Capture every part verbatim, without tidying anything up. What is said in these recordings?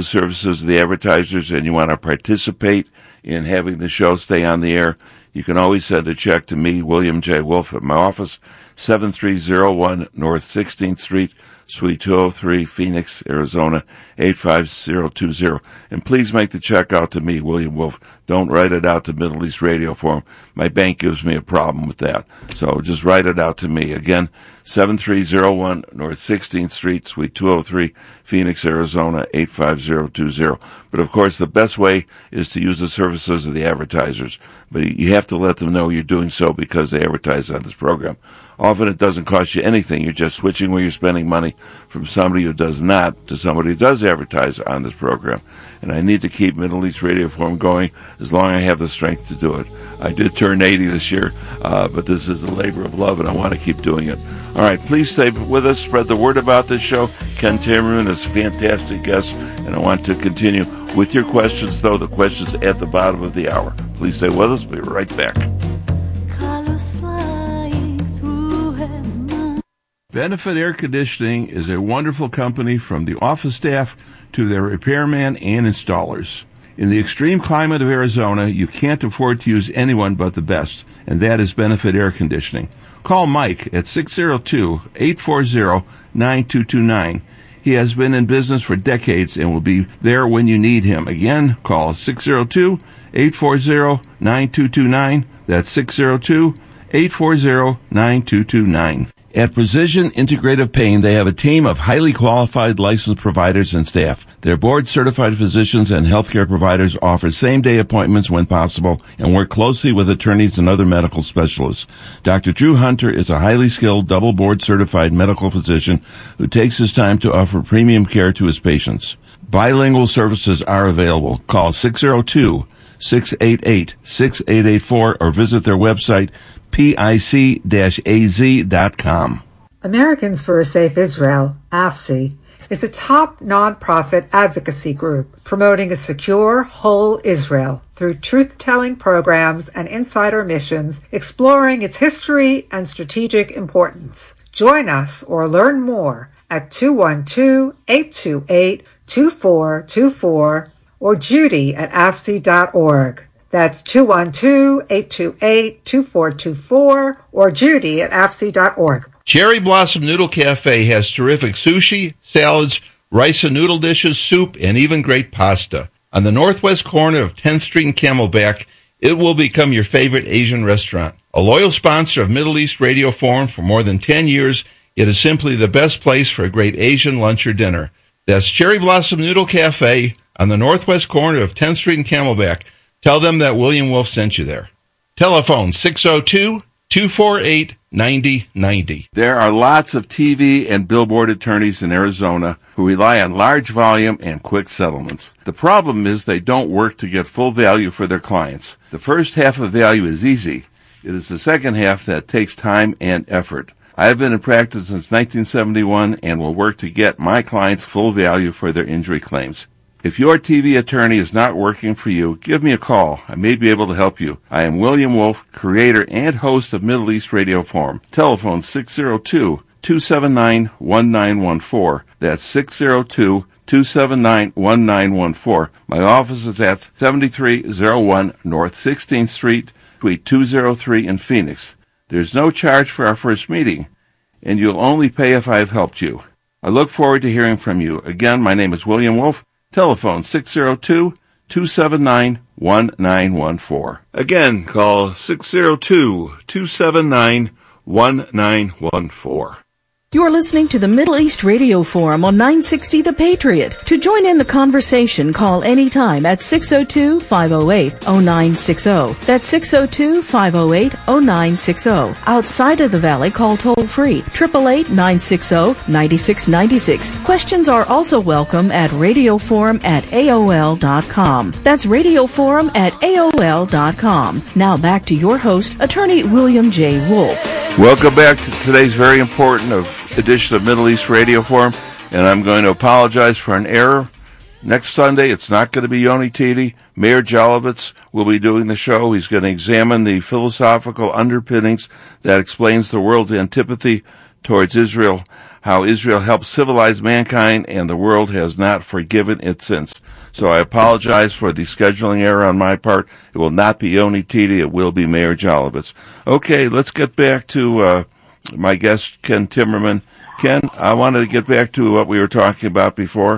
services of the advertisers and you want to participate in having the show stay on the air, you can always send a check to me, William J. Wolf, at my office, seven three zero one North sixteenth Street, Suite two oh three, Phoenix, Arizona, eight five zero two zero. And please make the check out to me, William Wolf. Don't write it out to Middle East Radio Forum. My bank gives me a problem with that. So just write it out to me. Again, seven three zero one North sixteenth Street, Suite two oh three, Phoenix, Arizona, eight five zero two zero. But of course, the best way is to use the services of the advertisers. But you have to let them know you're doing so because they advertise on this program. Often it doesn't cost you anything. You're just switching where you're spending money from somebody who does not to somebody who does advertise on this program. And I need to keep Middle East Radio Forum going as long as I have the strength to do it. I did turn eighty this year, uh, but this is a labor of love, and I want to keep doing it. All right, please stay with us. Spread the word about this show. Ken Timmerman is a fantastic guest, and I want to continue with your questions, though, the questions at the bottom of the hour. Please stay with us. We'll be right back. Benefit Air Conditioning is a wonderful company from the office staff to their repairman and installers. In the extreme climate of Arizona, you can't afford to use anyone but the best, and that is Benefit Air Conditioning. Call Mike at six zero two, eight four zero, nine two two nine. He has been in business for decades and will be there when you need him. Again, call six zero two, eight four zero, nine two two nine. That's six zero two, eight four zero, nine two two nine. At Precision Integrative Pain, they have a team of highly qualified licensed providers and staff. Their board-certified physicians and healthcare providers offer same-day appointments when possible and work closely with attorneys and other medical specialists. Doctor Drew Hunter is a highly skilled, double board-certified medical physician who takes his time to offer premium care to his patients. Bilingual services are available. Call six zero two, six eight eight, six eight eight four or visit their website, pic dash a z dot com. Americans for a Safe Israel, A F S I, is a top nonprofit advocacy group promoting a secure, whole Israel through truth-telling programs and insider missions exploring its history and strategic importance. Join us or learn more at two one two, eight two eight, two four two four or Judy at A F S I dot org. That's two one two, eight two eight, two four two four or Judy at A F S I dot org. Cherry Blossom Noodle Cafe has terrific sushi, salads, rice and noodle dishes, soup, and even great pasta. On the northwest corner of tenth Street and Camelback, it will become your favorite Asian restaurant. A loyal sponsor of Middle East Radio Forum for more than ten years, it is simply the best place for a great Asian lunch or dinner. That's Cherry Blossom Noodle Cafe on the northwest corner of tenth Street and Camelback. Tell them that William Wolf sent you there. Telephone six zero two, two four eight, nine zero nine zero. There are lots of T V and billboard attorneys in Arizona who rely on large volume and quick settlements. The problem is they don't work to get full value for their clients. The first half of value is easy. It is the second half that takes time and effort. I have been in practice since nineteen seventy-one and will work to get my clients full value for their injury claims. If your T V attorney is not working for you, give me a call. I may be able to help you. I am William Wolf, creator and host of Middle East Radio Forum. Telephone six zero two, two seven nine, one nine one four. That's six zero two, two seven nine, one nine one four. My office is at seventy-three oh one North sixteenth Street, Suite two oh three in Phoenix. There's no charge for our first meeting, and you'll only pay if I have helped you. I look forward to hearing from you. Again, my name is William Wolf. Telephone six zero two, two seven nine, one nine one four. Again, call six zero two, two seven nine, one nine one four. You're listening to the Middle East Radio Forum on nine sixty The Patriot. To join in the conversation, call anytime at six zero two, five zero eight, zero nine six zero. That's six zero two, five zero eight, zero nine six zero. Outside of the Valley, call toll-free, eight eight eight, nine six zero, nine six nine six. Questions are also welcome at radioforum at A O L dot com. That's radioforum at A O L dot com. Now back to your host, Attorney William J. Wolf. Welcome back to today's very important of edition of Middle East Radio Forum, and I'm going to apologize for an error. Next Sunday, it's not going to be Yoni Titi. Mayor Jalovitz will be doing the show. He's going to examine the philosophical underpinnings that explains the world's antipathy towards Israel. how Israel helped civilize mankind, and the world has not forgiven it since. So I apologize for the scheduling error on my part. It will not be Yoni Titi. It will be Mayor Jolovitz. Okay, let's get back to uh, my guest, Ken Timmerman. Ken, I wanted to get back to what we were talking about before.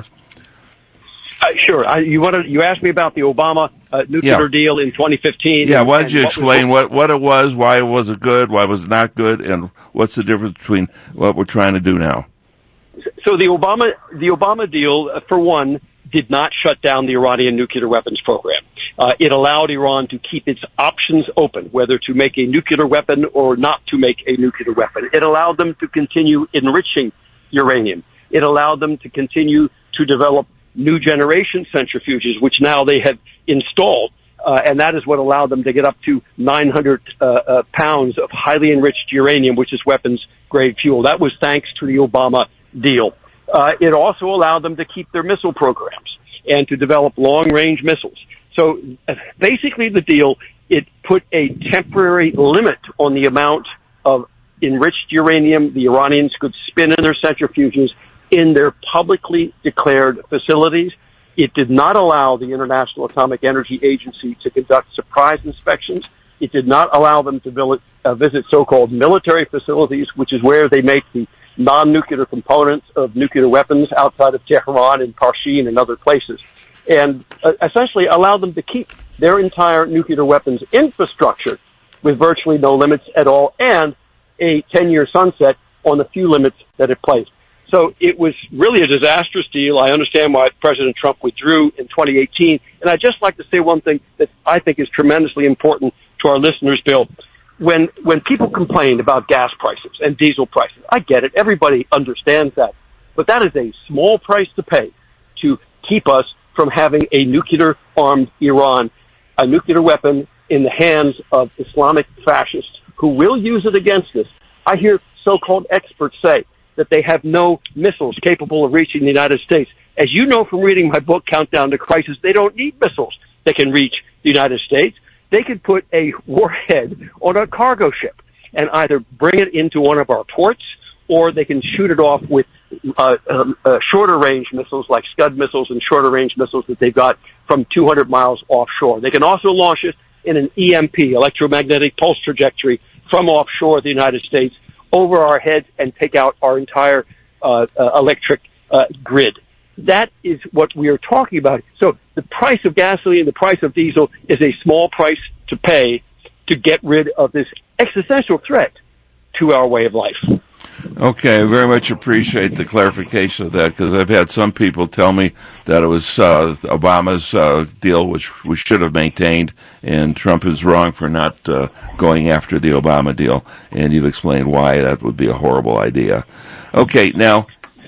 Uh, sure. I, you wanted, you asked me about the Obama uh, nuclear yeah. deal in twenty fifteen. Yeah, and, why don't you what explain was, what, what it was, why was it good, why was it not good, and what's the difference between what we're trying to do now? So the Obama the Obama deal, uh, for one, did not shut down the Iranian nuclear weapons program. Uh, it allowed Iran to keep its options open, whether to make a nuclear weapon or not to make a nuclear weapon. It allowed them to continue enriching uranium. It allowed them to continue to develop new generation centrifuges, which now they have installed, uh, and that is what allowed them to get up to nine hundred uh, uh, pounds of highly enriched uranium, which is weapons-grade fuel. That was thanks to the Obama deal. Uh, it also allowed them to keep their missile programs and to develop long-range missiles. So uh, basically the deal, it put a temporary limit on the amount of enriched uranium the Iranians could spin in their centrifuges in their publicly declared facilities. It did not allow the International Atomic Energy Agency to conduct surprise inspections. It did not allow them to visit, uh, visit so-called military facilities, which is where they make the non-nuclear components of nuclear weapons outside of Tehran and Parshin and other places, and uh, essentially allowed them to keep their entire nuclear weapons infrastructure with virtually no limits at all, and a ten-year sunset on the few limits that it placed. So it was really a disastrous deal. I understand why President Trump withdrew in twenty eighteen. And I'd just like to say one thing that I think is tremendously important to our listeners, Bill. When, when people complain about gas prices and diesel prices, I get it. Everybody understands that. But that is a small price to pay to keep us from having a nuclear-armed Iran, a nuclear weapon in the hands of Islamic fascists who will use it against us. I hear so-called experts say that they have no missiles capable of reaching the United States. As you know from reading my book, Countdown to Crisis, they don't need missiles that can reach the United States. They could put a warhead on a cargo ship and either bring it into one of our ports, or they can shoot it off with uh, um, uh, shorter-range missiles like Scud missiles and shorter-range missiles that they've got from two hundred miles offshore. They can also launch it in an E M P, electromagnetic pulse trajectory, from offshore the United States over our heads and take out our entire uh, uh, electric uh, grid. That is what we are talking about. So the price of gasoline, the price of diesel is a small price to pay to get rid of this existential threat to our way of life. Okay, I very much appreciate the clarification of that, because I've had some people tell me that it was uh, Obama's uh, deal, which we should have maintained, and Trump is wrong for not uh, going after the Obama deal, and you've explained why that would be a horrible idea. Okay, now,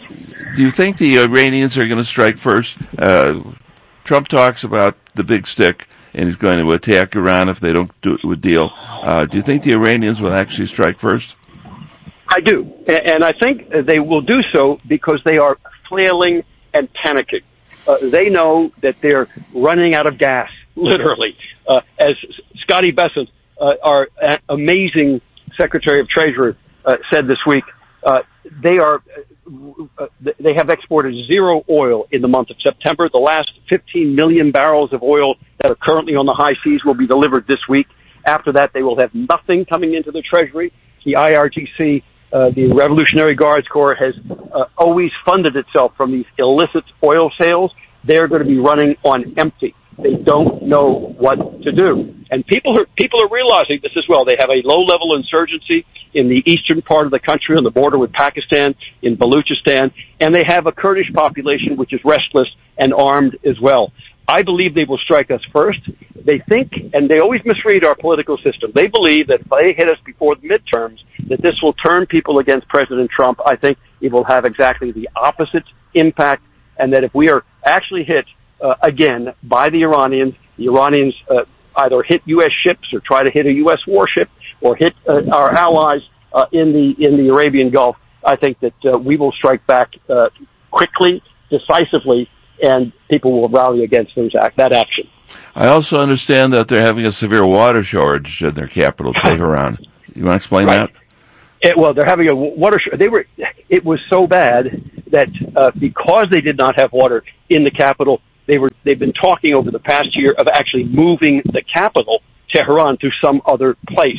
do you think the Iranians are going to strike first? Uh, Trump talks about the big stick, and he's going to attack Iran if they don't do a deal. Uh, do you think the Iranians will actually strike first? I do, and I think they will do so because they are flailing and panicking. Uh, they know that they're running out of gas, literally. Uh, as Scotty Bessent, uh, our amazing Secretary of Treasury, uh, said this week, uh, they are uh, they have exported zero oil in the month of September. The last fifteen million barrels of oil that are currently on the high seas will be delivered this week. After that, they will have nothing coming into the Treasury. The I R G C, Uh, the Revolutionary Guards Corps, has uh, always funded itself from these illicit oil sales. They're going to be running on empty. They don't know what to do. And people are, people are realizing this as well. They have a low-level insurgency in the eastern part of the country on the border with Pakistan, in Baluchistan, and they have a Kurdish population which is restless and armed as well. I believe they will strike us first. They think, and they always misread our political system, they believe that if they hit us before the midterms, that this will turn people against President Trump. I think it will have exactly the opposite impact, and that if we are actually hit uh, again by the Iranians, the Iranians uh, either hit U S ships or try to hit a U S warship or hit uh, our allies uh, in the in the Arabian Gulf, I think that uh, we will strike back uh, quickly, decisively, and people will rally against those act, that action. I also understand that they're having a severe water shortage in their capital, Tehran. You want to explain right. that? It, well, they're having a water shortage. They were It was so bad that uh, because they did not have water in the capital, they were they've been talking over the past year of actually moving the capital, Tehran, to some other place.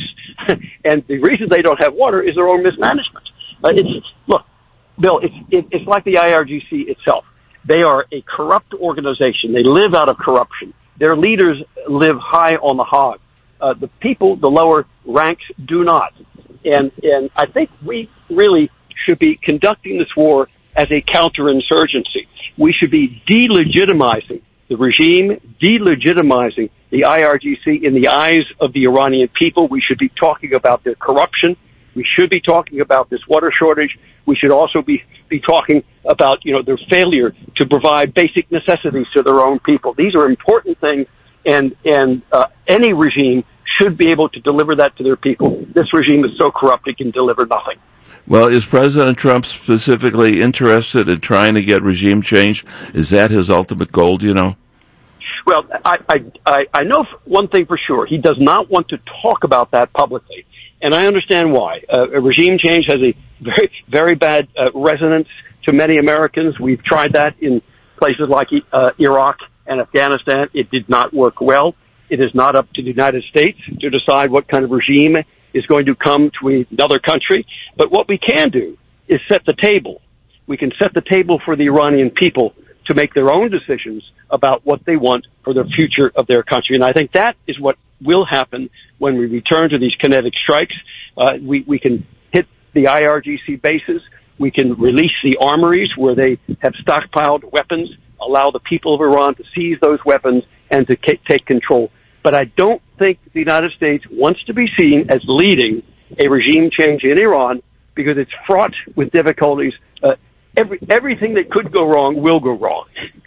And the reason they don't have water is their own mismanagement. Uh, it's look, Bill, it's it, it's like the I R G C itself. They are a corrupt organization. They live out of corruption. Their leaders live high on the hog. Uh, the people, the lower ranks, do not. And and I think we really should be conducting this war as a counterinsurgency. We should be delegitimizing the regime, delegitimizing the I R G C in the eyes of the Iranian people. We should be talking about their corruption. We should be talking about this water shortage. We should also be, be talking about, you know, their failure to provide basic necessities to their own people. These are important things, and, and uh, any regime should be able to deliver that to their people. This regime is so corrupt it can deliver nothing. Well, is President Trump specifically interested in trying to get regime change? Is that his ultimate goal, do you know? Well, I, I, I know one thing for sure. He does not want to talk about that publicly. And I understand why. Uh, a regime change has a very, very bad uh, resonance to many Americans. We've tried that in places like uh, Iraq and Afghanistan. It did not work well. It is not up to the United States to decide what kind of regime is going to come to another country. But what we can do is set the table. We can set the table for the Iranian people to make their own decisions about what they want for the future of their country. And I think that is what will happen when we return to these kinetic strikes. Uh, we, we can hit the I R G C bases. We can release the armories where they have stockpiled weapons, allow the people of Iran to seize those weapons and to k- take control. But I don't think the United States wants to be seen as leading a regime change in Iran because it's fraught with difficulties. Uh, every, everything that could go wrong will go wrong.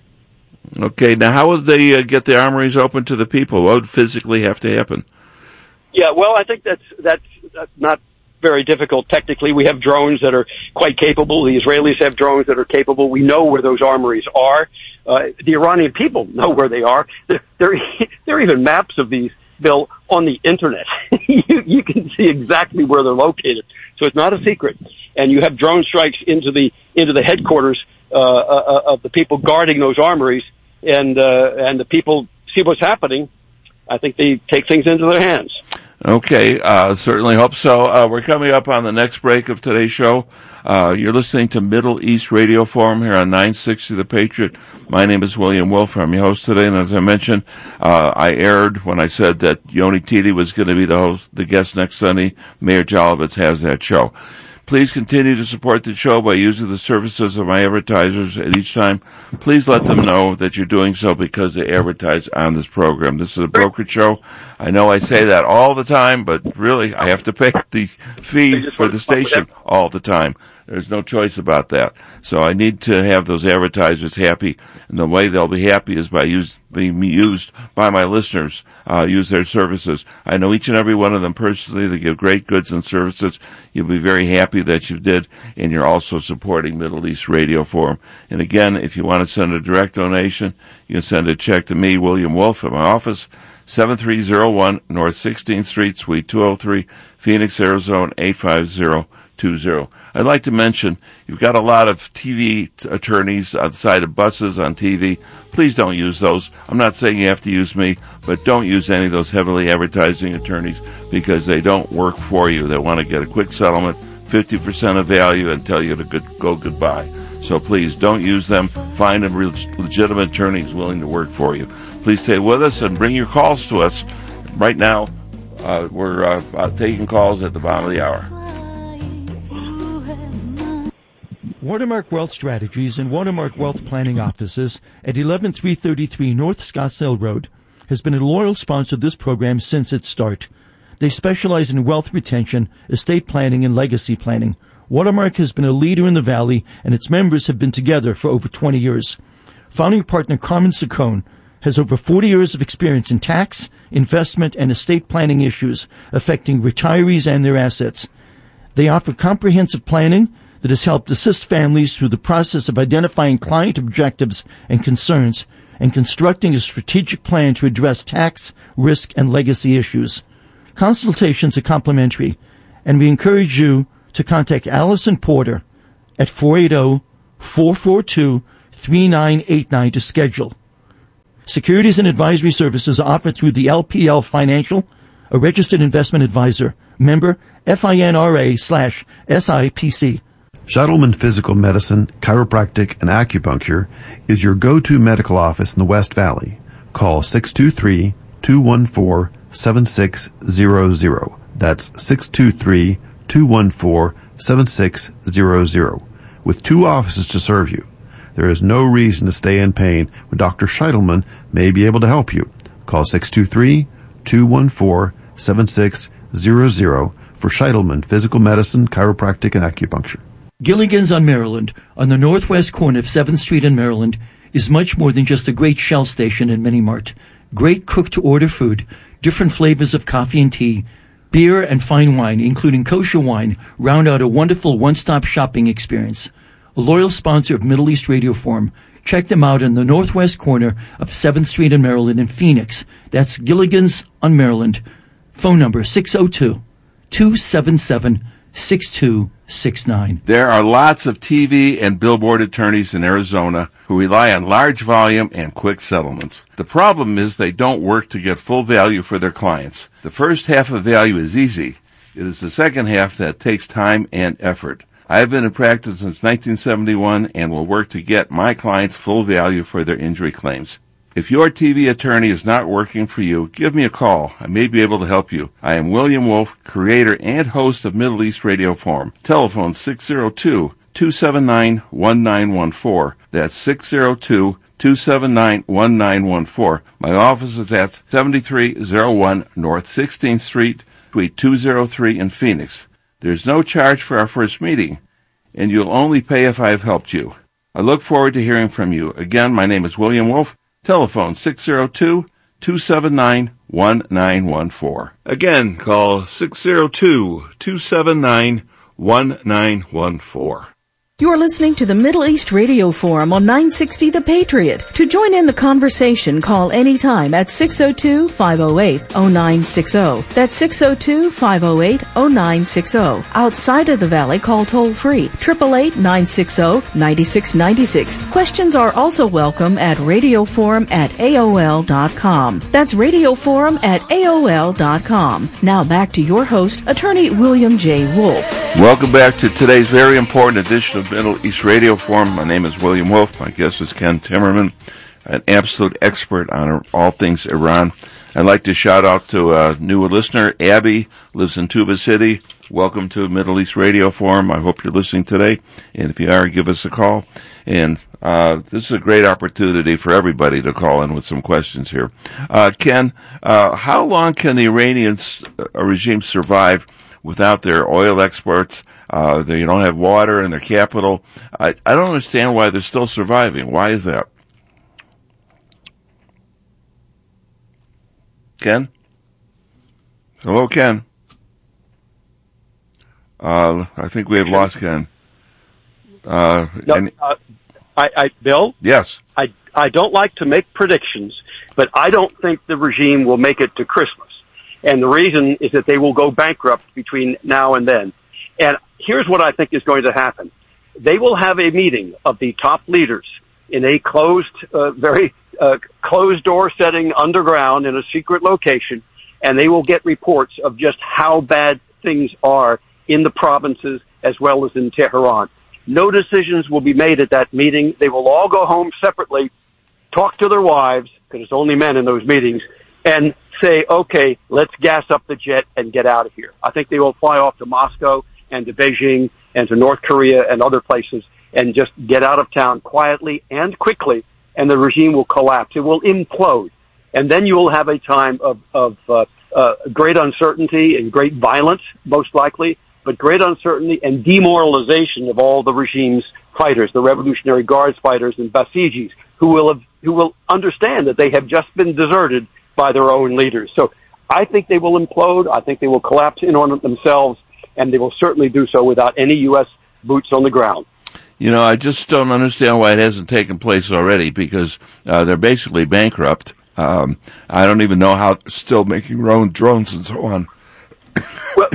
Okay, now how would they uh, get the armories open to the people? What would physically have to happen? Yeah, well, I think that's that's, that's not very difficult technically. We have drones that are quite capable. The Israelis have drones that are capable. We know where those armories are. Uh, the Iranian people know where they are. There, there, there are even maps of these, Bill, on the Internet. you, you can see exactly where they're located. So it's not a secret. And you have drone strikes into the into the headquarters uh, uh, of the people guarding those armories, and uh, and the people see what's happening. I think they take things into their hands. Okay, uh, certainly hope so. Uh, we're coming up on the next break of today's show. Uh, you're listening to Middle East Radio Forum here on nine sixty The Patriot. My name is William Wolf. I'm your host today, and as I mentioned, uh, I erred when I said that Yoni Titi was going to be the host, the guest next Sunday. Mayor Jolovitz has that show. Please continue to support the show by using the services of my advertisers at each time. Please let them know that you're doing so because they advertise on this program. This is a brokerage show. I know I say that all the time, but really I have to pay the fee for the station all the time. There's no choice about that. So I need to have those advertisers happy, and the way they'll be happy is by use, being used by my listeners, uh, use their services. I know each and every one of them personally. They give great goods and services. You'll be very happy that you did, and you're also supporting Middle East Radio Forum. And again, if you want to send a direct donation, you can send a check to me, William Wolf, at my office, seven three zero one North sixteenth Street, Suite two oh three, Phoenix, Arizona, eight five zero two zero. I'd like to mention, you've got a lot of T V t- attorneys outside of buses on T V. Please don't use those. I'm not saying you have to use me, but don't use any of those heavily advertising attorneys because they don't work for you. They want to get a quick settlement, fifty percent of value, and tell you to good, go goodbye. So please don't use them. Find a real legitimate attorneys willing to work for you. Please stay with us and bring your calls to us. Right now, uh, we're uh, uh, taking calls at the bottom of the hour. Watermark Wealth Strategies and Watermark Wealth Planning Offices at eleven three thirty-three North Scottsdale Road has been a loyal sponsor of this program since its start. They specialize in wealth retention, estate planning, and legacy planning. Watermark has been a leader in the Valley, and its members have been together for over twenty years. Founding partner Carmen Saccone has over forty years of experience in tax, investment, and estate planning issues affecting retirees and their assets. They offer comprehensive planning that has helped assist families through the process of identifying client objectives and concerns and constructing a strategic plan to address tax, risk, and legacy issues. Consultations are complimentary, and we encourage you to contact Allison Porter at four eight zero, four four two, three nine eight nine to schedule. Securities and advisory services are offered through the L P L Financial, a registered investment advisor, member FINRA slash SIPC. Scheitelman Physical Medicine, Chiropractic, and Acupuncture is your go-to medical office in the West Valley. Call six two three, two one four, seven six zero zero. That's six two three, two one four, seven six zero zero. With two offices to serve you, there is no reason to stay in pain when Doctor Scheitelman may be able to help you. Call six two three, two one four, seven six zero zero for Scheitelman Physical Medicine, Chiropractic, and Acupuncture. Gilligan's on Maryland, on the northwest corner of seventh Street in Maryland, is much more than just a great Shell station and mini-mart. Great cook-to-order food, different flavors of coffee and tea, beer and fine wine, including kosher wine, round out a wonderful one-stop shopping experience. A loyal sponsor of Middle East Radio Forum. Check them out in the northwest corner of seventh Street in Maryland in Phoenix. That's Gilligan's on Maryland. Phone number six oh two, two seven seven, six two six nine. There are lots of T V and billboard attorneys in Arizona who rely on large volume and quick settlements. The problem is they don't work to get full value for their clients. The first half of value is easy. It is the second half that takes time and effort. I have been in practice since nineteen seventy-one and will work to get my clients full value for their injury claims. If your T V attorney is not working for you, give me a call. I may be able to help you. I am William Wolf, creator and host of Middle East Radio Forum. Telephone six oh two, two seven nine, one nine one four. That's six oh two, two seven nine, one nine one four. My office is at seventy-three oh one North sixteenth Street, Suite two oh three in Phoenix. There's no charge for our first meeting, and you'll only pay if I have helped you. I look forward to hearing from you. Again, my name is William Wolf. Telephone six oh two, two seven nine, one nine one four. Again, call six oh two, two seven nine, one nine one four. You're listening to the Middle East Radio Forum on nine sixty The Patriot. To join in the conversation, call anytime at six oh two, five oh eight, oh nine six oh. That's six oh two, five oh eight, oh nine six oh. Outside of the Valley, call toll-free, eight eight eight, nine six oh, nine six nine six. Questions are also welcome at radioforum at A O L dot com. That's radioforum at A O L dot com. Now back to your host, Attorney William J. Wolf. Welcome back to today's very important edition of Middle East Radio Forum. My name is William Wolf. My guest is Ken Timmerman, an absolute expert on all things Iran. I'd like to shout out to a new listener, Abby, lives in Tuba City. Welcome to Middle East Radio Forum. I hope you're listening today, and if you are, give us a call. And uh, this is a great opportunity for everybody to call in with some questions here. Uh, Ken, uh, how long can the Iranian uh, regime survive without their oil exports? Uh, they don't have water in their capital. I, I don't understand why they're still surviving. Why is that? Ken? Hello, Ken? Uh, I think we have lost Ken. Uh, no, any- uh, I, I, Bill? Yes. I, I don't like to make predictions, but I don't think the regime will make it to Christmas. And the reason is that they will go bankrupt between now and then. And here's what I think is going to happen. They will have a meeting of the top leaders in a closed, uh, very uh, closed door setting underground in a secret location, and they will get reports of just how bad things are in the provinces as well as in Tehran. No decisions will be made at that meeting. They will all go home separately, talk to their wives, because it's only men in those meetings, and say, okay, let's gas up the jet and get out of here. I think they will fly off to Moscow and to Beijing and to North Korea and other places and just get out of town quietly and quickly, and the regime will collapse. It will implode. And then you will have a time of, of uh, uh, great uncertainty and great violence, most likely, but great uncertainty and demoralization of all the regime's fighters, the Revolutionary Guards fighters and Basijis, who will have, who will understand that they have just been deserted by their own leaders. So I think they will implode. I think they will collapse in on themselves, and they will certainly do so without any U S boots on the ground. You know, I just don't understand why it hasn't taken place already, because uh, they're basically bankrupt. Um, I don't even know how they're still making their own drones and so on. well, well,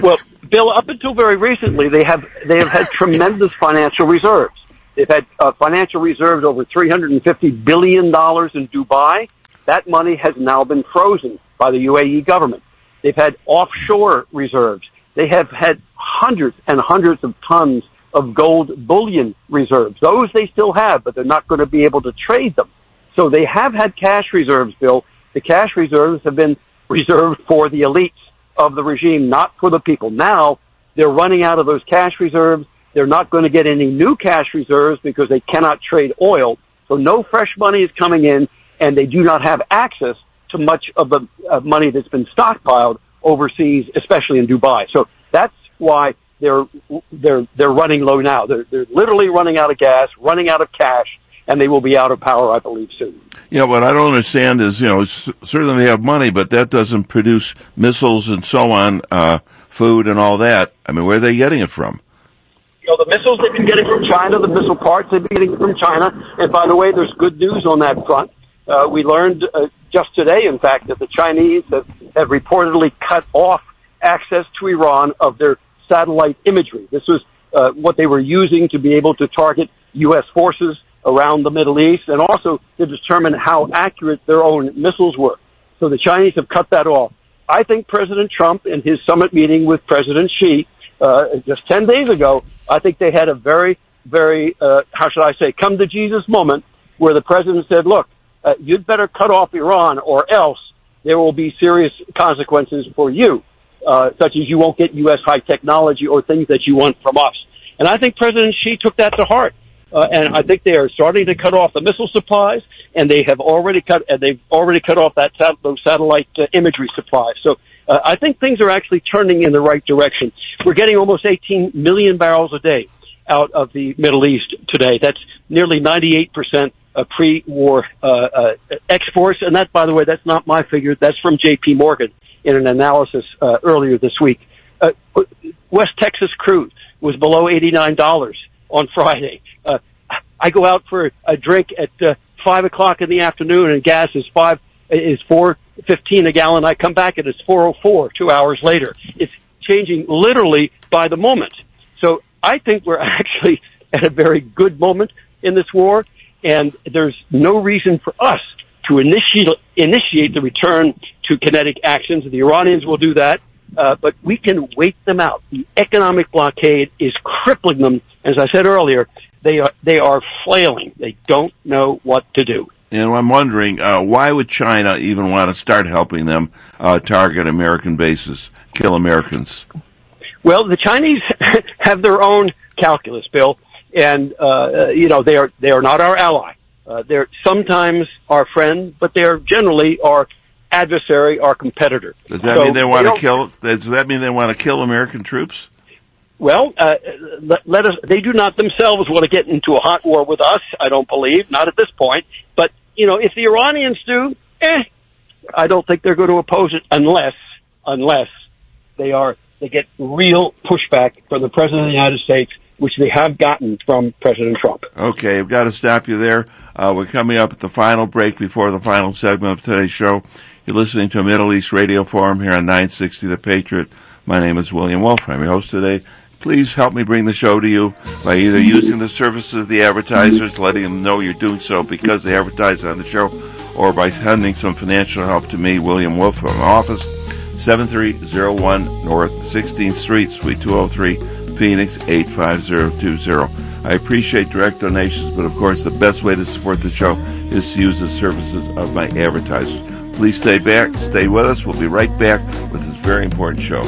Bill, up until very recently, they have they have had tremendous financial reserves. They've had uh, financial reserves over three hundred fifty billion dollars in Dubai. That money has now been frozen by the U A E government. They've had offshore reserves. They have had hundreds and hundreds of tons of gold bullion reserves. Those they still have, but they're not going to be able to trade them. So they have had cash reserves, Bill. The cash reserves have been reserved for the elites of the regime, not for the people. Now they're running out of those cash reserves. They're not going to get any new cash reserves because they cannot trade oil. So no fresh money is coming in, and they do not have access to much of the uh, money that's been stockpiled overseas, especially in Dubai. So that's why they're they're they're running low now. They're they're literally running out of gas, running out of cash, and they will be out of power, I believe, soon. Yeah, what I don't understand is, you know, certainly they have money, but that doesn't produce missiles and so on, uh, food and all that. I mean, where are they getting it from? You know, the missiles they've been getting from China, the missile parts they've been getting from China. And by the way, there's good news on that front. Uh, we learned uh, just today, in fact, that the Chinese have, have reportedly cut off access to Iran of their satellite imagery. This was uh, what they were using to be able to target U S forces around the Middle East, and also to determine how accurate their own missiles were. So the Chinese have cut that off. I think President Trump, in his summit meeting with President Xi uh, just ten days ago, I think they had a very, very, uh, how should I say, come to Jesus moment where the president said, look, uh, you'd better cut off Iran or else there will be serious consequences for you, uh, such as you won't get U S high technology or things that you want from us. And I think President Xi took that to heart. Uh, and I think they are starting to cut off the missile supplies, and they have already cut, and they've already cut off that sat- those satellite uh, imagery supplies. So uh, I think things are actually turning in the right direction. We're getting almost eighteen million barrels a day out of the Middle East today. That's nearly ninety-eight percent uh, pre-war uh, uh, exports, and that, by the way, that's not my figure. That's from J P Morgan in an analysis uh, earlier this week. Uh, West Texas crude was below eighty-nine dollars on Friday. Uh, I go out for a drink at uh, five o'clock in the afternoon, and gas is five is four fifteen a gallon. I come back and it's four oh four two hours later. It's changing literally by the moment. So I think we're actually at a very good moment in this war, and there's no reason for us to initiate initiate the return to kinetic actions. The Iranians will do that. Uh, but we can wait them out. The economic blockade is crippling them. As I said earlier, they are they are flailing. They don't know what to do. And I'm wondering, uh, why would China even want to start helping them uh, target American bases, kill Americans? Well, the Chinese have their own calculus, Bill, and uh, you know they are they are not our ally. Uh, they're sometimes our friend, but they are generally our adversary, our competitor. Does that so mean they want they to kill? Does that mean they want to kill American troops? Well, uh, let, let us. They do not themselves want to get into a hot war with us. I don't believe, not at this point. But you know, if the Iranians do, eh, I don't think they're going to oppose it unless, unless they are they get real pushback from the President of the United States, which they have gotten from President Trump. Okay, I've got to stop you there. Uh, we're coming up at the final break before the final segment of today's show. You're listening to Middle East Radio Forum here on nine sixty The Patriot. My name is William Wolf. I'm your host today. Please help me bring the show to you by either using the services of the advertisers, letting them know you're doing so because they advertise on the show, or by sending some financial help to me, William Wolf, from my office, seven three zero one North sixteenth Street, Suite two oh three, Phoenix eight five zero two zero. I appreciate direct donations, but of course the best way to support the show is to use the services of my advertisers. Please stay back, stay with us. We'll be right back with this very important show.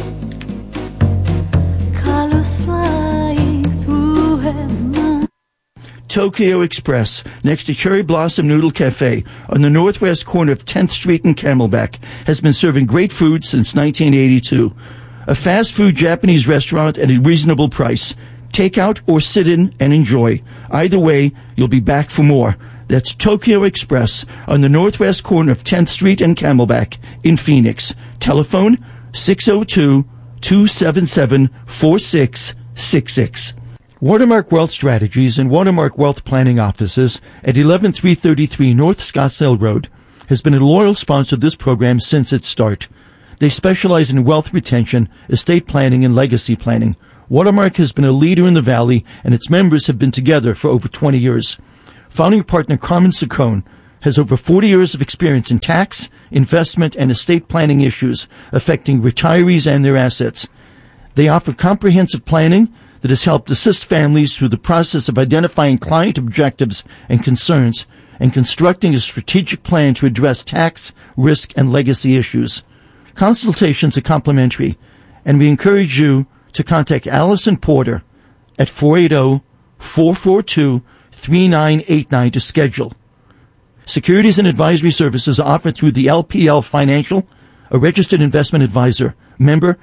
Colors flying through her. Tokyo Express, next to Cherry Blossom Noodle Cafe on the northwest corner of tenth Street and Camelback, has been serving great food since nineteen eighty-two. A fast food Japanese restaurant at a reasonable price. Take out or sit in and enjoy. Either way, you'll be back for more. That's Tokyo Express on the northwest corner of tenth Street and Camelback in Phoenix. Telephone six oh two, two seven seven, four six six six. Watermark Wealth Strategies and Watermark Wealth Planning Offices at eleven three thirty-three North Scottsdale Road has been a loyal sponsor of this program since its start. They specialize in wealth retention, estate planning, and legacy planning. Watermark has been a leader in the Valley, and its members have been together for over twenty years. Founding partner Carmen Saccone has over forty years of experience in tax, investment, and estate planning issues affecting retirees and their assets. They offer comprehensive planning that has helped assist families through the process of identifying client objectives and concerns and constructing a strategic plan to address tax, risk, and legacy issues. Consultations are complimentary, and we encourage you to contact Allison Porter at four eight zero, four four two, three nine eight nine to schedule. Securities and advisory services are offered through the L P L Financial, a registered investment advisor, member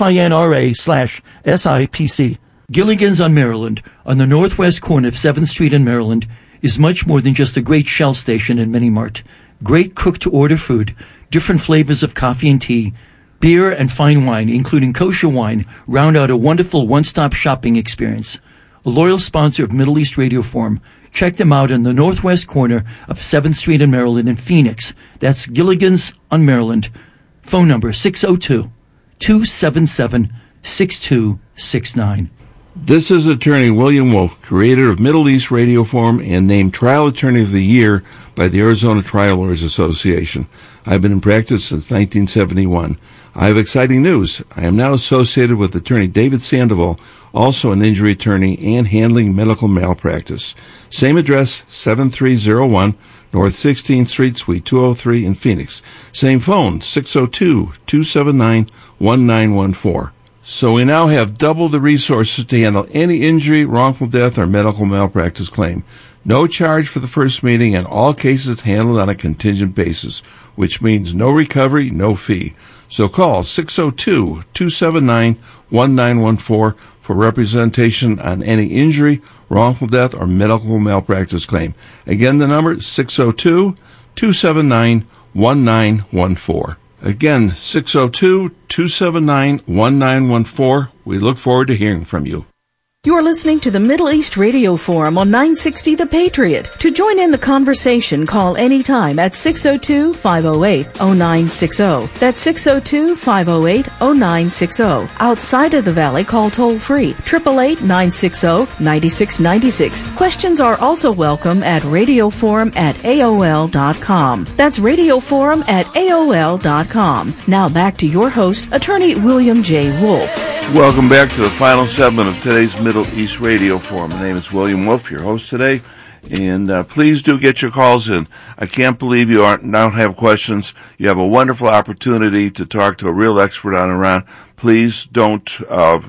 FINRA slash SIPC. Gilligan's on Maryland, on the northwest corner of seventh Street in Maryland, is much more than just a great Shell station and mini-mart. Great cook-to-order food, different flavors of coffee and tea, beer and fine wine, including kosher wine, round out a wonderful one-stop shopping experience. A loyal sponsor of Middle East Radio Forum. Check them out on the northwest corner of seventh Street in Maryland in Phoenix. That's Gilligan's on Maryland. Phone number six oh two, two seven seven, six two six nine. This is attorney William Wolf, creator of Middle East Radio Forum and named Trial Attorney of the Year by the Arizona Trial Lawyers Association. I've been in practice since nineteen seventy-one. I have exciting news. I am now associated with attorney David Sandoval, also an injury attorney and handling medical malpractice. Same address, seven three zero one North sixteenth Street, Suite two oh three in Phoenix. Same phone, six oh two, two seven nine, one nine one four. So we now have double the resources to handle any injury, wrongful death, or medical malpractice claim. No charge for the first meeting, and all cases handled on a contingent basis, which means no recovery, no fee. So call six oh two, two seven nine, one nine one four for representation on any injury, wrongful death, or medical malpractice claim. Again, the number is six oh two, two seven nine, one nine one four. Again, six oh two, two seven nine, one nine one four. We look forward to hearing from you. You're listening to the Middle East Radio Forum on nine sixty The Patriot. To join in the conversation, call anytime at six oh two, five oh eight, oh nine six oh. That's six oh two, five oh eight, oh nine six oh. Outside of the Valley, call toll-free, eight eight eight, nine six oh, nine six nine six. Questions are also welcome at radioforum at A O L dot com. That's radioforum at A O L dot com. Now back to your host, attorney William J. Wolf. Welcome back to the final segment of today's Middle East Radio Forum. My name is William Wolf, your host today, and uh, please do get your calls in. I can't believe you aren't, don't have questions. You have a wonderful opportunity to talk to a real expert on Iran. Please don't uh,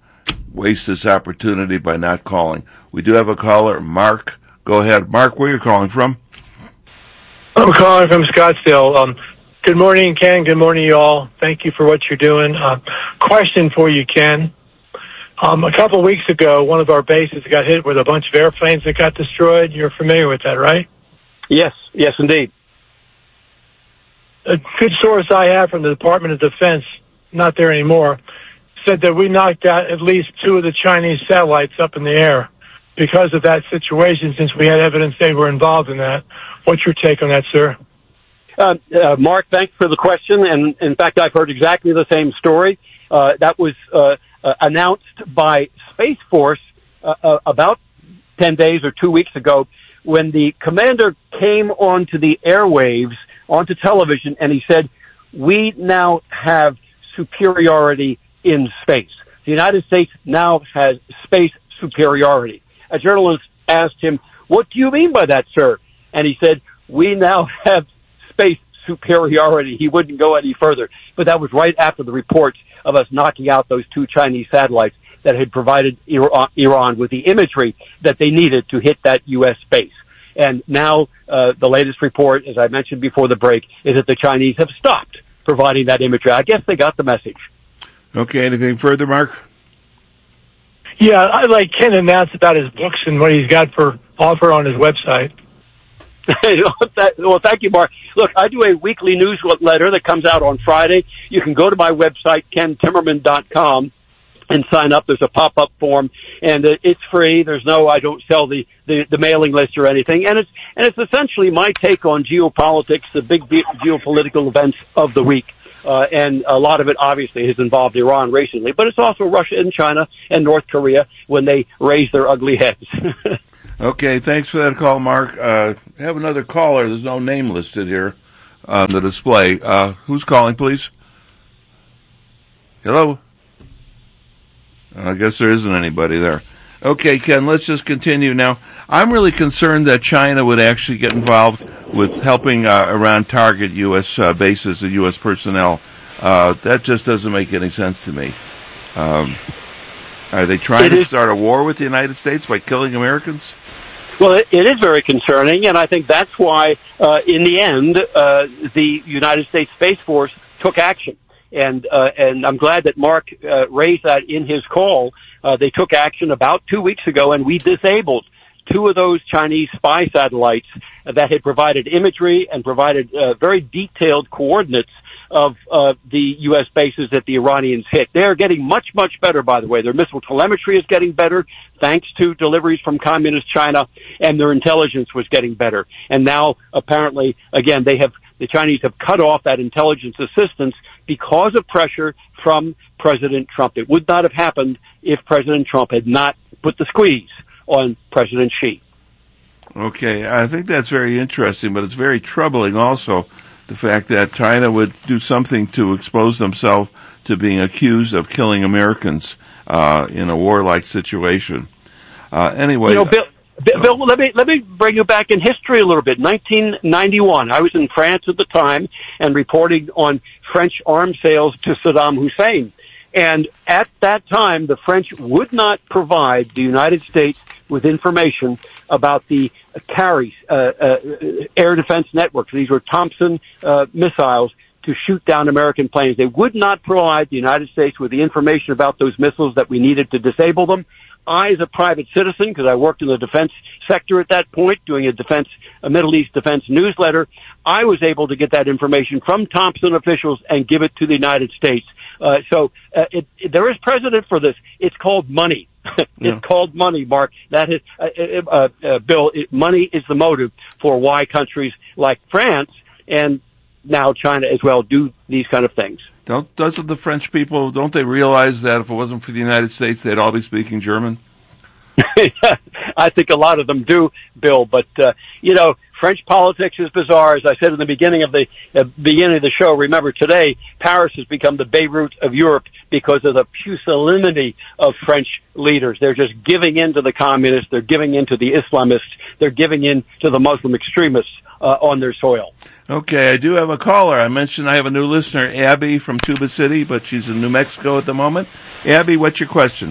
waste this opportunity by not calling. We do have a caller, Mark. Go ahead. Mark, where are you calling from? I'm calling from Scottsdale. Um, Good morning, Ken. Good morning, you all. Thank you for what you're doing. Uh, question for you, Ken. Um, a couple of weeks ago, one of our bases got hit with a bunch of airplanes that got destroyed. You're familiar with that, right? Yes, yes, indeed. A good source I have from the Department of Defense, not there anymore, said that we knocked out at least two of the Chinese satellites up in the air because of that situation, since we had evidence they were involved in that. What's your take on that, sir? Uh, uh, Mark, thanks for the question. And in fact, I've heard exactly the same story. Uh, that was uh, uh, announced by Space Force uh, uh, about ten days or two weeks ago when the commander came onto the airwaves, onto television, and he said, we now have superiority in space. The United States now has space superiority. A journalist asked him, what do you mean by that, sir? And he said, we now have space superiority. He wouldn't go any further. But that was right after the reports of us knocking out those two Chinese satellites that had provided Iran with the imagery that they needed to hit that U S base. And now uh, the latest report, as I mentioned before the break, is that the Chinese have stopped providing that imagery. I guess they got the message. Okay, anything further, Mark? Yeah, I'd like Ken to announce about his books and what he's got for offer on his website. Well, thank you, Mark. Look, I do a weekly newsletter that comes out on Friday. You can go to my website, ken timmerman dot com, and sign up. There's a pop-up form, and it's free. There's no, I don't sell the, the, the mailing list or anything. And it's, and it's essentially my take on geopolitics, the big geopolitical events of the week. Uh, and a lot of it obviously has involved Iran recently, but it's also Russia and China and North Korea when they raise their ugly heads. Okay, thanks for that call, Mark. Uh, I have another caller. There's no name listed here on the display. Uh, who's calling, please? Hello? I guess there isn't anybody there. Okay, Ken, let's just continue now. I'm really concerned that China would actually get involved with helping uh, around target U S uh, bases and U S personnel. Uh, that just doesn't make any sense to me. Um, are they trying it to is, start a war with the United States by killing Americans? Well, it, it is very concerning, and I think that's why, uh, in the end, uh, the United States Space Force took action. And uh, and I'm glad that Mark uh, raised that in his call. Uh, they took action about two weeks ago, and we disabled two of those Chinese spy satellites that had provided imagery and provided uh, very detailed coordinates of uh, the U S bases that the Iranians hit. They're getting much, much better, by the way. Their missile telemetry is getting better, thanks to deliveries from Communist China, and their intelligence was getting better. And now, apparently, again, they have the Chinese have cut off that intelligence assistance because of pressure from President Trump. It would not have happened if President Trump had not put the squeeze on President Xi. Okay, I think that's very interesting, but it's very troubling also, the fact that China would do something to expose themselves to being accused of killing Americans uh, in a warlike situation. Uh, anyway, you know, Bill, Bill, Bill, let me let me bring you back in history a little bit. nineteen ninety-one, I was in France at the time and reporting on French arms sales to Saddam Hussein. And at that time, the French would not provide the United States with information about the carries, uh, uh, air defense networks. These were Thompson uh, missiles to shoot down American planes. They would not provide the United States with the information about those missiles that we needed to disable them. I, as a private citizen, because I worked in the defense sector at that point, doing a defense, a Middle East defense newsletter, I was able to get that information from Thompson officials and give it to the United States. Uh, so uh, it, it, there is precedent for this. It's called money. It's yeah. called money, Mark. That is, uh, uh, uh, Bill. It, money is the motive for why countries like France and now China as well do these kind of things. Don't doesn't the French people, don't they realize that if it wasn't for the United States, they'd all be speaking German? I think a lot of them do, Bill. But uh, you know, French politics is bizarre. As I said in the beginning of the uh, beginning of the show, remember today, Paris has become the Beirut of Europe because of the pusillanimity of French leaders. They're just giving in to the communists. They're giving in to the Islamists. They're giving in to the Muslim extremists uh, on their soil. Okay, I do have a caller. I mentioned I have a new listener, Abby from Tuba City, but she's in New Mexico at the moment. Abby, what's your question?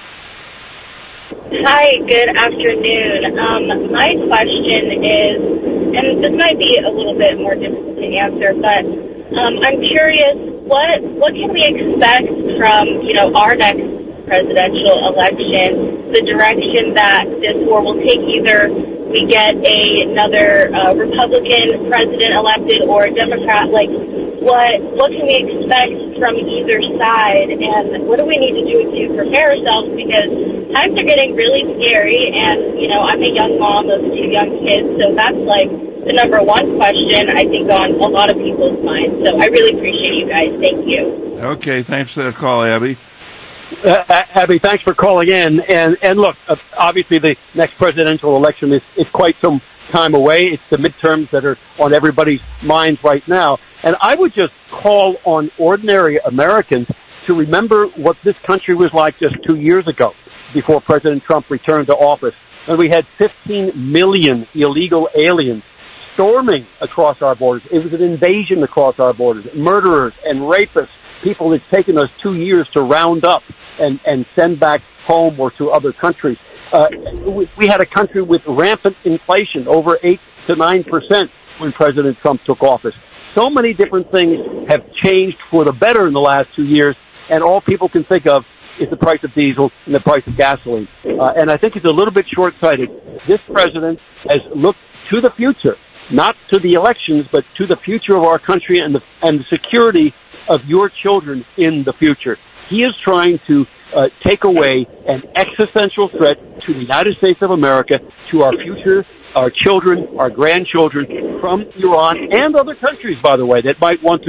Hi, good afternoon. Um, my question is, and this might be a little bit more difficult to answer, but um, I'm curious, what what can we expect from, you know, our next presidential election, the direction that this war will take? Either we get a, another uh, Republican president elected or a Democrat, like, What what can we expect from either side, and what do we need to do to prepare ourselves? Because times are getting really scary, and, you know, I'm a young mom of two young kids, so that's, like, the number one question, I think, on a lot of people's minds. So I really appreciate you guys. Thank you. Okay, thanks for that call, Abby. Uh, Abby, thanks for calling in. And, and look, uh, obviously the next presidential election is, is quite some time away. It's the midterms that are on everybody's minds right now. And I would just call on ordinary Americans to remember what this country was like just two years ago before President Trump returned to office. And we had fifteen million illegal aliens storming across our borders. It was an invasion across our borders. Murderers and rapists, people it's taken us two years to round up and, and send back home or to other countries. Uh, we, we had a country with rampant inflation, over eight to nine percent when President Trump took office. So many different things have changed for the better in the last two years, and all people can think of is the price of diesel and the price of gasoline. Uh, and I think it's a little bit short-sighted. This president has looked to the future, not to the elections, but to the future of our country and the, and the security of your children in the future. He is trying to uh, take away an existential threat to the United States of America, to our future, our children, our grandchildren from Iran and other countries, by the way, that might want to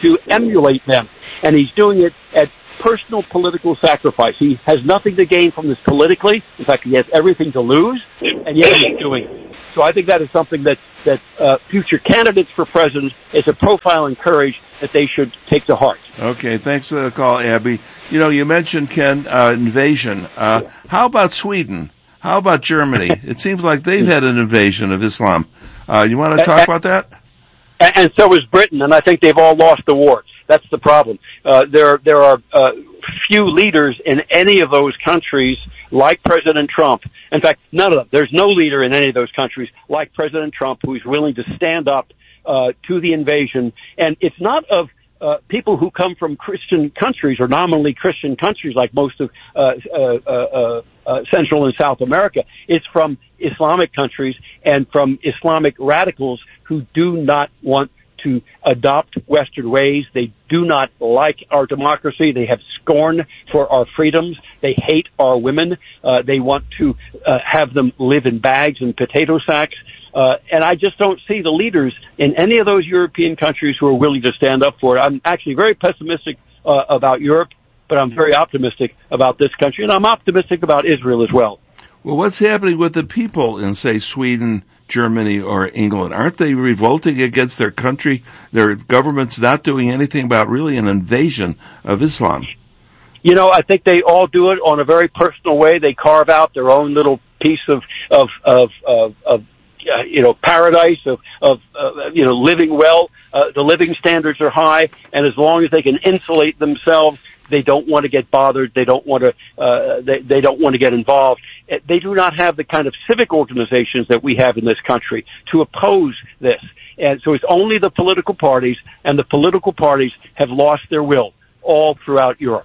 to emulate them. And he's doing it at personal political sacrifice. He has nothing to gain from this politically. In fact, he has everything to lose, and yet he's doing it. So I think that is something that, that uh, future candidates for president, is a profile and courage that they should take to heart. Okay, thanks for the call, Abby. You know, you mentioned, Ken, uh, invasion. Uh, how about Sweden? How about Germany? It seems like they've had an invasion of Islam. Uh, you want to talk about that? And, and so is Britain, and I think they've all lost the war. That's the problem. Uh, there, there are uh, few leaders in any of those countries like President Trump. In fact, none of them. There's no leader in any of those countries like President Trump who's willing to stand up uh, to the invasion. And it's not of uh, people who come from Christian countries or nominally Christian countries like most of uh, uh, uh, uh, Central and South America. It's from Islamic countries and from Islamic radicals who do not want to adopt Western ways. They do not like our democracy. They have scorn for our freedoms. They hate our women. Uh, they want to uh, have them live in bags and potato sacks. Uh, and I just don't see the leaders in any of those European countries who are willing to stand up for it. I'm actually very pessimistic uh, about Europe, but I'm very optimistic about this country, and I'm optimistic about Israel as well. Well, what's happening with the people in, say, Sweden, Germany, or England? Aren't they revolting against their country? Their government's not doing anything about really an invasion of Islam. You know, I think they all do it on a very personal way. They carve out their own little piece of of of of, of uh, you know, paradise of of uh, you know, living well. Uh, the living standards are high, and as long as they can insulate themselves, they don't want to get bothered. They don't want to. Uh, they, they don't want to get involved. They do not have the kind of civic organizations that we have in this country to oppose this. And so it's only the political parties, and the political parties have lost their will all throughout Europe.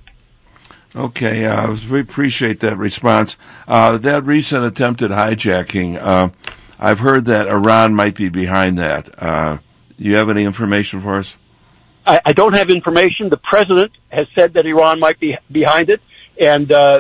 Okay, uh, we appreciate that response. Uh, that recent attempted hijacking, uh, I've heard that Iran might be behind that. Uh, you have any information for us? I, I don't have information. The president has said that Iran might be behind it, and uh,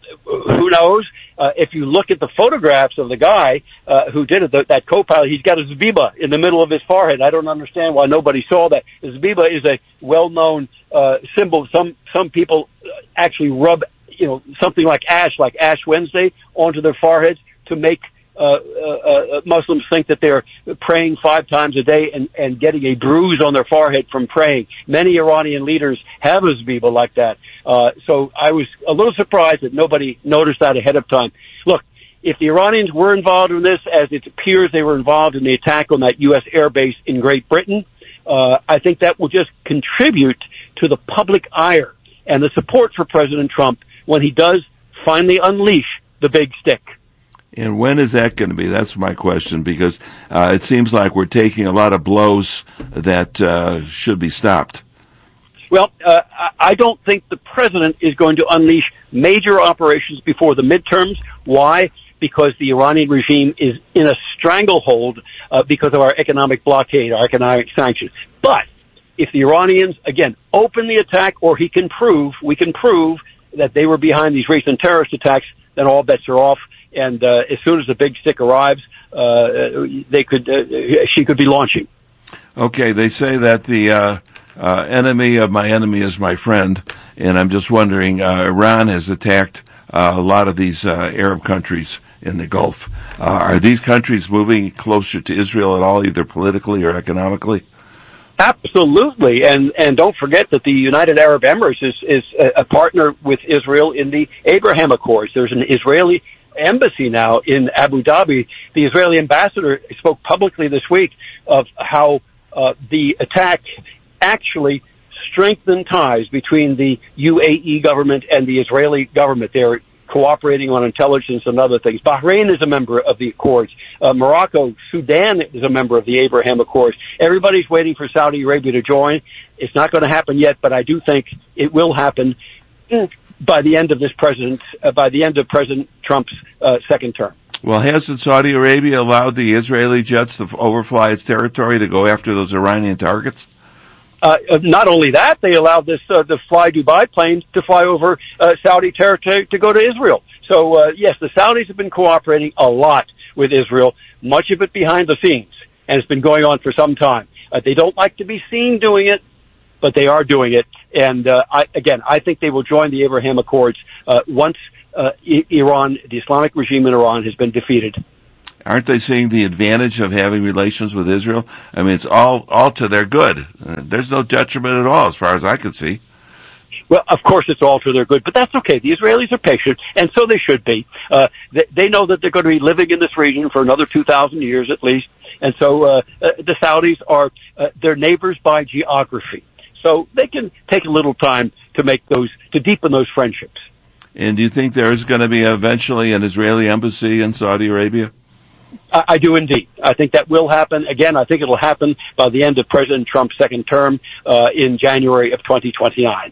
who knows? Uh, if you look at the photographs of the guy uh, who did it, the, that co-pilot, he's got a zbiba in the middle of his forehead. I don't understand why nobody saw that. The zbiba is a well-known uh, symbol. Some some people actually rub, you know, something like ash, like Ash Wednesday, onto their foreheads to make uh, uh, uh, Muslims think that they're praying five times a day and, and getting a bruise on their forehead from praying. Many Iranian leaders have a zbiba like that. Uh, so I was a little surprised that nobody noticed that ahead of time. Look, if the Iranians were involved in this, as it appears they were involved in the attack on that U S airbase in Great Britain, uh, I think that will just contribute to the public ire and the support for President Trump when he does finally unleash the big stick. And when is that going to be? That's my question, because uh, it seems like we're taking a lot of blows that uh, should be stopped. Well, uh, I don't think the president is going to unleash major operations before the midterms. Why? Because the Iranian regime is in a stranglehold uh, because of our economic blockade, our economic sanctions. But if the Iranians, again, open the attack, or he can prove, we can prove that they were behind these recent terrorist attacks, then all bets are off. And uh, as soon as the big stick arrives, uh, they could, uh, she could be launching. Okay, they say that the uh, uh, enemy of my enemy is my friend, and I'm just wondering, uh, Iran has attacked uh, a lot of these uh, Arab countries in the Gulf. Uh, are these countries moving closer to Israel at all, either politically or economically? Absolutely, and and don't forget that the United Arab Emirates is is a partner with Israel in the Abraham Accords. There's an Israeli embassy now in Abu Dhabi. The Israeli ambassador spoke publicly this week of how uh, the attack actually strengthened ties between the U A E government and the Israeli government. They're cooperating on intelligence and other things. Bahrain is a member of the Accords. Uh, Morocco, Sudan is a member of the Abraham Accords. Everybody's waiting for Saudi Arabia to join. It's not going to happen yet, but I do think it will happen by the end of this president, uh, by the end of President Trump's uh, second term. Well, hasn't Saudi Arabia allowed the Israeli jets to overfly its territory to go after those Iranian targets? Uh, not only that, they allowed this uh, the Fly Dubai plane to fly over uh, Saudi territory to go to Israel. So, uh, yes, the Saudis have been cooperating a lot with Israel, much of it behind the scenes, and it's been going on for some time. Uh, they don't like to be seen doing it, but they are doing it. And uh, I, again, I think they will join the Abraham Accords uh, once uh, I- Iran, the Islamic regime in Iran, has been defeated. Aren't they seeing the advantage of having relations with Israel? I mean, it's all all to their good. Uh, there's no detriment at all, as far as I can see. Well, of course, it's all to their good, but that's okay. The Israelis are patient, and so they should be. Uh, they, they know that they're going to be living in this region for another two thousand years at least, and so uh, uh, the Saudis are uh, their neighbors by geography. So they can take a little time to make those, to deepen those friendships. And do you think there is going to be eventually an Israeli embassy in Saudi Arabia? I, I do indeed. I think that will happen. Again, I think it'll happen by the end of President Trump's second term uh, in January of twenty twenty-nine.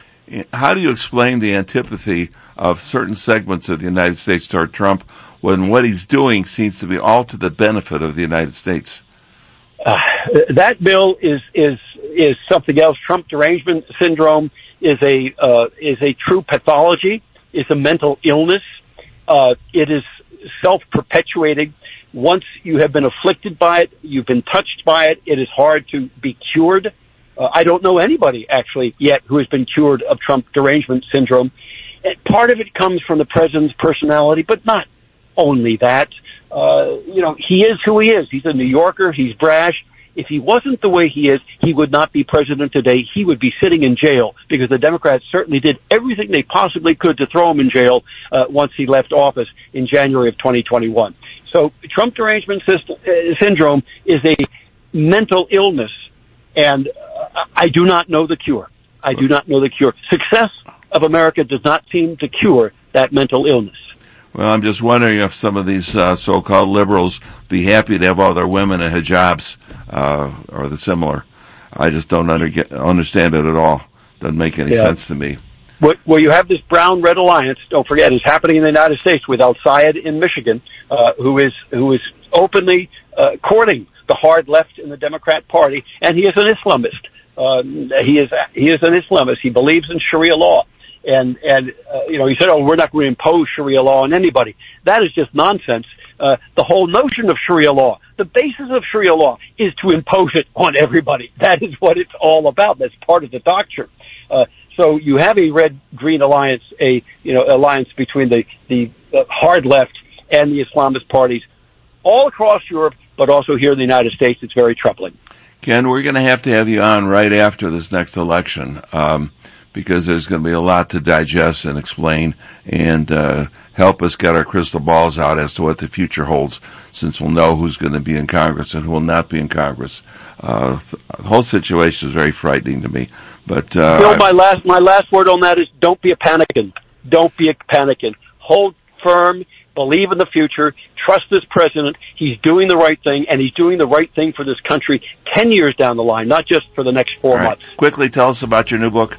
How do you explain the antipathy of certain segments of the United States toward Trump when what he's doing seems to be all to the benefit of the United States? Uh, that bill is is is something else. Trump derangement syndrome is a uh, is a true pathology. It's a mental illness. Uh, it is self-perpetuating. Once you have been afflicted by it, you've been touched by it. It is hard to be cured. Uh, I don't know anybody, actually, yet who has been cured of Trump derangement syndrome. And part of it comes from the president's personality, but not only that. Uh, you know, he is who he is. He's a New Yorker. He's brash. If he wasn't the way he is, he would not be president today. He would be sitting in jail because the Democrats certainly did everything they possibly could to throw him in jail uh, once he left office in January of twenty twenty-one. So Trump derangement system, uh, syndrome is a mental illness, and uh, I do not know the cure. I do not know the cure. Success of America does not seem to cure that mental illness. Well, I'm just wondering if some of these uh, so-called liberals be happy to have all their women in hijabs uh, or the similar. I just don't under- understand it at all. Doesn't make any yeah. sense to me. Well, you have this brown-red alliance. Don't forget, it's happening in the United States with Al-Sayed in Michigan, uh, who is who is openly uh, courting the hard left in the Democrat Party, and he is an Islamist. Um, he is he is an Islamist. He believes in Sharia law. And, and, uh, you know, he said, oh, we're not going to impose Sharia law on anybody. That is just nonsense. Uh, the whole notion of Sharia law, the basis of Sharia law is to impose it on everybody. That is what it's all about. That's part of the doctrine. Uh, so you have a red-green alliance, a, you know, alliance between the, the uh, hard left and the Islamist parties all across Europe, but also here in the United States. It's very troubling. Ken, we're going to have to have you on right after this next election. Um, because there's going to be a lot to digest and explain and uh, help us get our crystal balls out as to what the future holds, since we'll know who's going to be in Congress and who will not be in Congress. Uh, the whole situation is very frightening to me. But uh, Bill, my last my last word on that is don't be a panicking. Don't be a panicking. Hold firm. Believe in the future. Trust this president. He's doing the right thing, and he's doing the right thing for this country ten years down the line, not just for the next four All right. months. Quickly tell us about your new book.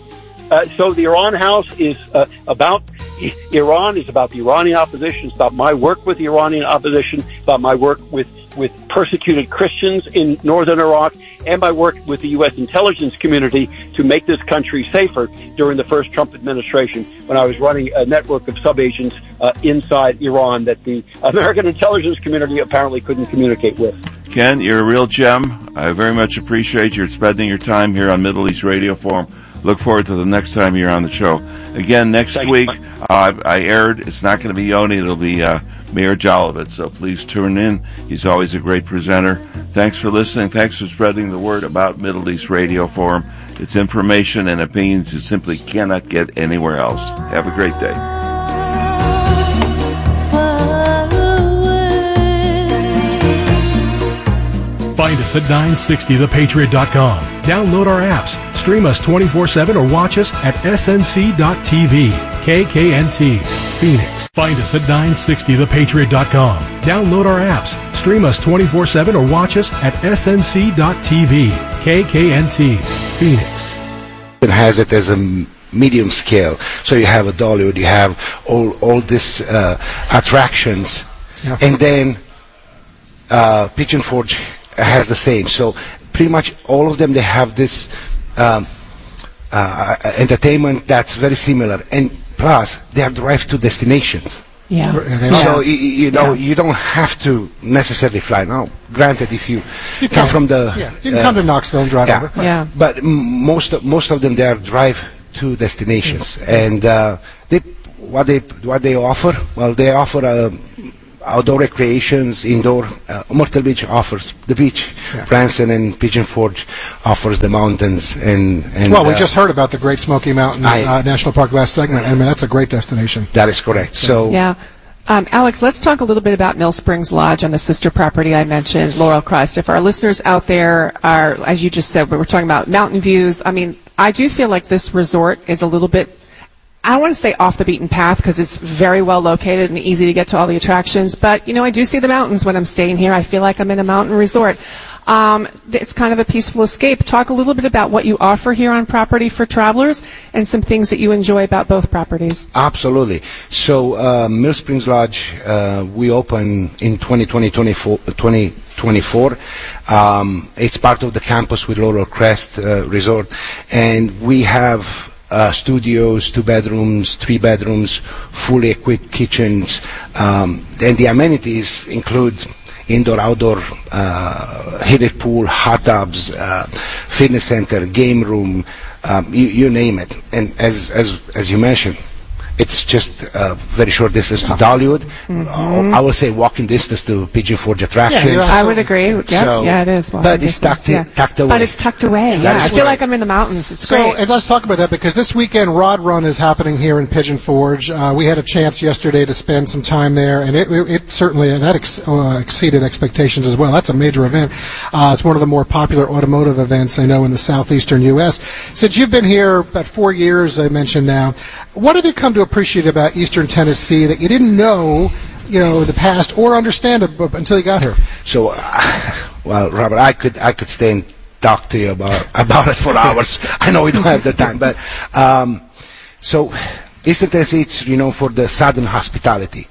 Uh, so the Iran House is uh, about Iran, is about the Iranian opposition, it's about my work with the Iranian opposition, about my work with, with persecuted Christians in northern Iraq, and my work with the U S intelligence community to make this country safer during the first Trump administration when I was running a network of sub-agents uh, inside Iran that the American intelligence community apparently couldn't communicate with. Ken, you're a real gem. I very much appreciate your spending your time here on Middle East Radio Forum. Look forward to the next time you're on the show. Again, next Thank week, uh, I aired, it's not going to be Yoni, it'll be uh, Mayor Jolovitz, so please tune in. He's always a great presenter. Thanks for listening. Thanks for spreading the word about Middle East Radio Forum. It's information and opinions you simply cannot get anywhere else. Have a great day. Find us at nine sixty the patriot dot com. Download our apps, stream us twenty-four seven, or watch us at S N C dot T V. K K N T, Phoenix. Find us at nine sixty the patriot dot com. Download our apps, stream us twenty-four seven, or watch us at S N C dot T V. K K N T, Phoenix. It has it as a medium scale. So you have a Dollywood, you have all, all these uh, attractions, yeah. And then uh, Pigeon Forge has the same. So pretty much all of them, they have this um, uh, entertainment that's very similar, and plus they are derived to destinations. Yeah. So you, you know yeah. you don't have to necessarily fly. Now, granted, if you, you come from the yeah, you can uh, come to Knoxville and drive yeah. over. Yeah. But m- most of, most of them they are drive to destinations, mm-hmm. and uh, they what they what they offer. Well, they offer uh, outdoor recreations, indoor. Uh, Myrtle Beach offers the beach. Yeah. Branson and Pigeon Forge offers the mountains. And, and well, we uh, just heard about the Great Smoky Mountains I, uh, National Park last segment. I mean, that's a great destination. That is correct. So yeah. Um, Alex, let's talk a little bit about Mill Springs Lodge on the sister property I mentioned, Laurel Crest. If our listeners out there are, as you just said, we were talking about mountain views. I mean, I do feel like this resort is a little bit, I don't want to say off the beaten path because it's very well located and easy to get to all the attractions. But, you know, I do see the mountains when I'm staying here. I feel like I'm in a mountain resort. Um, it's kind of a peaceful escape. Talk a little bit about what you offer here on property for travelers and some things that you enjoy about both properties. Absolutely. So, uh, Mill Springs Lodge, uh, we open in twenty twenty, twenty twenty-four. Um, it's part of the campus with Laurel Crest uh, Resort. And we have Uh, studios, two bedrooms, three bedrooms, fully equipped kitchens, um, and the amenities include indoor, outdoor, uh, heated pool, hot tubs, uh, fitness center, game room, um, you, you name it. And as as as you mentioned, it's just a very short distance to Dollywood. Mm-hmm. Uh, I would say walking distance to Pigeon Forge attractions. Yeah, I would agree. Yep. So, yeah, it is. But it's tucked, yeah. tucked away. But it's tucked away. Yeah, I feel like I'm in the mountains. It's so, great. and let's talk about that because this weekend Rod Run is happening here in Pigeon Forge. Uh, we had a chance yesterday to spend some time there, and it, it, it certainly that ex, uh, exceeded expectations as well. That's a major event. Uh, it's one of the more popular automotive events I know in the southeastern U S Since you've been here about four years, I mentioned now, what have you come to appreciate about Eastern Tennessee that you didn't know, you know, in the past or understand until you got here? So, uh, well, Robert, I could I could stay and talk to you about about it for hours. I know we don't have the time, but um, so Eastern Tennessee, it's you know for the Southern hospitality,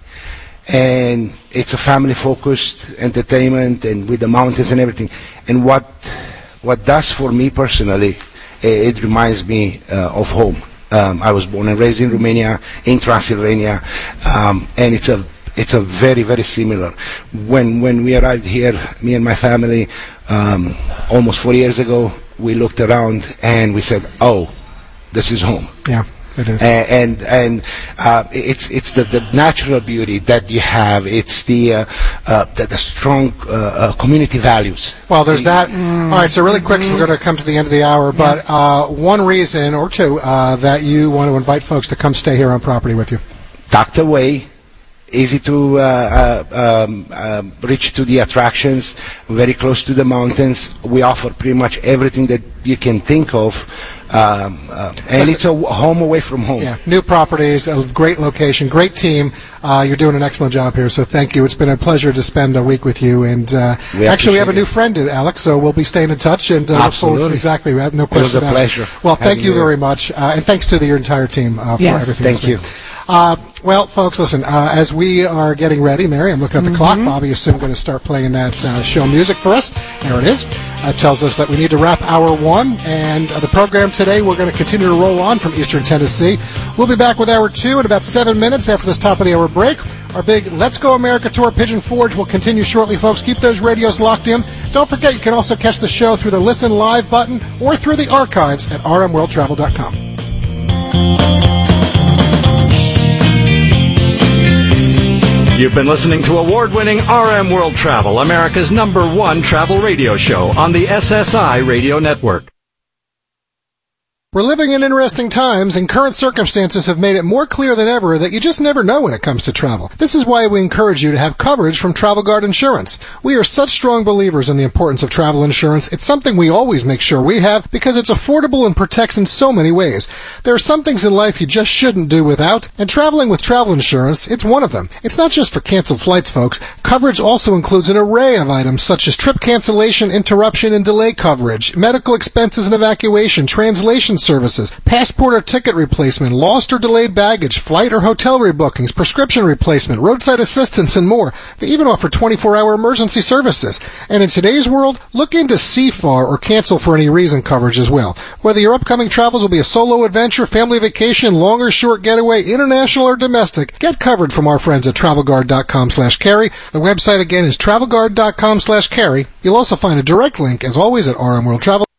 and it's a family-focused entertainment, and with the mountains and everything. And what what does for me personally, it, it reminds me uh, of home. Um, I was born and raised in Romania, in Transylvania, um, and it's a it's a very very similar. When when we arrived here, me and my family, um, almost four years ago, we looked around and we said, "Oh, this is home." Yeah. It is. And and, and uh, it's it's the, the natural beauty that you have. It's the uh, uh, the, the strong uh, uh, community values. Well, there's that. Mm. All right, so really quick, so we're going to come to the end of the hour. But uh, one reason or two uh, that you want to invite folks to come stay here on property with you. Tucked away, easy to uh, uh, um, uh, reach to the attractions, very close to the mountains. We offer pretty much everything that you can think of. Um, uh, and it's a home away from home. Yeah, new properties, a great location, great team. Uh, you're doing an excellent job here, so thank you. It's been a pleasure to spend a week with you. And uh, we actually, we have a new friend, Alex, so we'll be staying in touch. And uh, Absolutely. To, exactly, we have no question about it. was a pleasure. It. Well, thank you very much. Uh, and thanks to the, your entire team uh, for yes. everything. Thank you. Uh, well, folks, listen, uh, as we are getting ready, Mary, I'm looking at the mm-hmm. clock. Bobby is soon going to start playing that uh, show music for us. There it is. Uh, tells us that we need to wrap hour one. And uh, the program today, we're going to continue to roll on from Eastern Tennessee. We'll be back with hour two in about seven minutes after this top of the hour break. Our big Let's Go America tour, Pigeon Forge, will continue shortly, folks. Keep those radios locked in. Don't forget, you can also catch the show through the Listen Live button or through the archives at r m world travel dot com. You've been listening to award-winning R M World Travel, America's number one travel radio show on the S S I Radio Network. We're living in interesting times, and current circumstances have made it more clear than ever that you just never know when it comes to travel. This is why we encourage you to have coverage from Travel Guard Insurance. We are such strong believers in the importance of travel insurance. It's something we always make sure we have because it's affordable and protects in so many ways. There are some things in life you just shouldn't do without, and traveling with travel insurance, it's one of them. It's not just for canceled flights, folks. Coverage also includes an array of items such as trip cancellation, interruption, and delay coverage, medical expenses and evacuation, translation services, passport or ticket replacement, lost or delayed baggage, flight or hotel rebookings, prescription replacement, roadside assistance, and more. They even offer twenty-four hour emergency services. And in today's world, look into C F A R or cancel for any reason coverage as well. Whether your upcoming travels will be a solo adventure, family vacation, long or short getaway, international or domestic, get covered from our friends at TravelGuard.com slash carry. The website again is TravelGuard.com slash carry. You'll also find a direct link, as always, at R M World Travel.